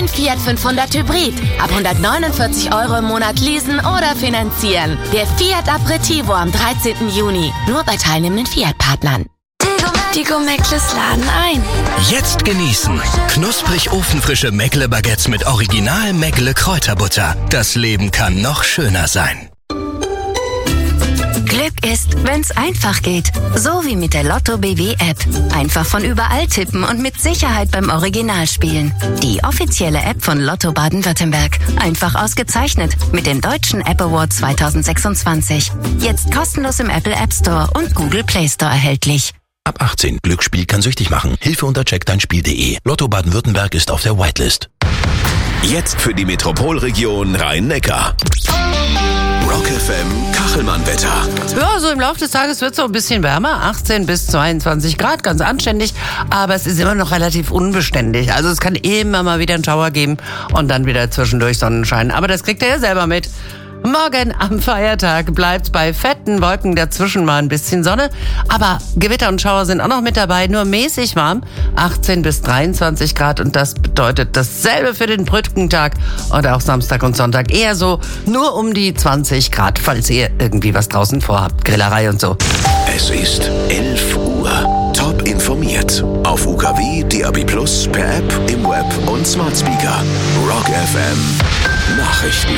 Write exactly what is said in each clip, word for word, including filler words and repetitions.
Fiat fünfhundert Hybrid. Ab hundertneunundvierzig Euro im Monat leasen oder finanzieren. Der Fiat Aperitivo am dreizehnten Juni. Nur bei teilnehmenden Fiat-Partnern. Die Go-Meckles laden ein. Jetzt genießen. Knusprig ofenfrische Meckle-Baguettes mit Original Meckle-Kräuterbutter. Das Leben kann noch schöner sein. Glück ist, wenn's einfach geht. So wie mit der Lotto B W App. Einfach von überall tippen und mit Sicherheit beim Original spielen. Die offizielle App von Lotto Baden-Württemberg. Einfach ausgezeichnet mit dem Deutschen App Award zweitausendsechsundzwanzig. Jetzt kostenlos im Apple App Store und Google Play Store erhältlich. Ab achtzehn. Glücksspiel kann süchtig machen. Hilfe unter check dein spiel punkt de. Lotto Baden-Württemberg ist auf der Whitelist. Jetzt für die Metropolregion Rhein-Neckar. Rock F M Kachelmann-Wetter. Ja, so im Laufe des Tages wird es so ein bisschen wärmer. achtzehn bis zweiundzwanzig Grad, ganz anständig. Aber es ist immer noch relativ unbeständig. Also es kann immer mal wieder einen Schauer geben und dann wieder zwischendurch Sonnenschein. Aber das kriegt ihr ja selber mit. Morgen am Feiertag bleibt's bei fetten Wolken, dazwischen mal ein bisschen Sonne. Aber Gewitter und Schauer sind auch noch mit dabei, nur mäßig warm. achtzehn bis dreiundzwanzig Grad und das bedeutet dasselbe für den Brückentag und auch Samstag und Sonntag. Eher so nur um die zwanzig Grad, falls ihr irgendwie was draußen vorhabt, Grillerei und so. Es ist elf Uhr. Top informiert. Auf U K W, D A B plus, per App, im Web und Smart Speaker. Rock F M Nachrichten.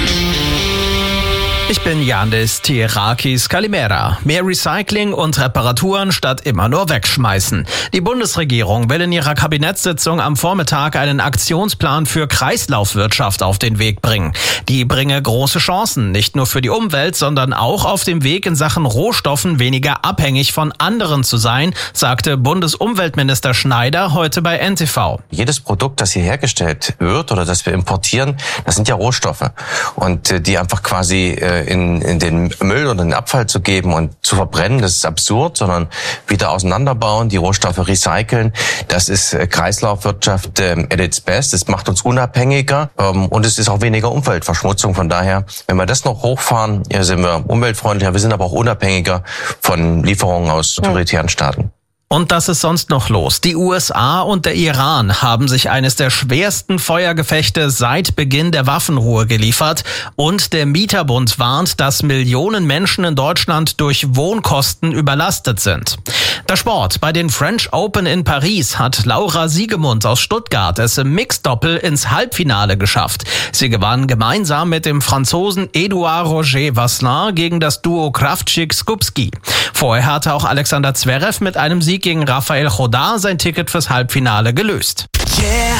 Ich bin Yandis Tirakis Kalimera. Mehr Recycling und Reparaturen statt immer nur wegschmeißen. Die Bundesregierung will in ihrer Kabinettssitzung am Vormittag einen Aktionsplan für Kreislaufwirtschaft auf den Weg bringen. Die bringe große Chancen, nicht nur für die Umwelt, sondern auch auf dem Weg in Sachen Rohstoffen weniger abhängig von anderen zu sein, sagte Bundesumweltminister Schneider heute bei N T V. Jedes Produkt, das hier hergestellt wird oder das wir importieren, das sind ja Rohstoffe. Und die einfach quasi In, in den Müll oder den Abfall zu geben und zu verbrennen, das ist absurd, sondern wieder auseinanderbauen, die Rohstoffe recyceln. Das ist Kreislaufwirtschaft ähm, at its best. Es macht uns unabhängiger ähm, und es ist auch weniger Umweltverschmutzung. Von daher, wenn wir das noch hochfahren, ja, sind wir umweltfreundlicher. Wir sind aber auch unabhängiger von Lieferungen aus autoritären Staaten. Und das ist sonst noch los. Die U S A und der Iran haben sich eines der schwersten Feuergefechte seit Beginn der Waffenruhe geliefert. Und der Mieterbund warnt, dass Millionen Menschen in Deutschland durch Wohnkosten überlastet sind. Der Sport. Bei den French Open in Paris hat Laura Siegemund aus Stuttgart es im Mixdoppel ins Halbfinale geschafft. Sie gewann gemeinsam mit dem Franzosen Edouard Roger Vasselin gegen das Duo Kravchik-Skupski. Vorher hatte auch Alexander Zverev mit einem Sieg gegen Rafael Chodar sein Ticket fürs Halbfinale gelöst. Yeah.